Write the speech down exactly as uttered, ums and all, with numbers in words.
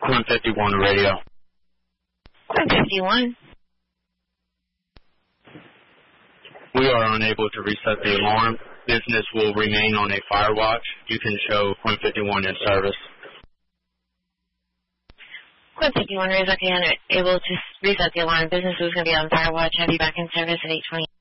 Quinn fifty-one radio. Quinn fifty-one. We are unable to reset the alarm. Business will remain on a fire watch. You can show Quinn fifty-one in service. Quinn fifty-one is okay, unable to reset the alarm. Business is going to be on fire watch. Have you back in service at eight twenty.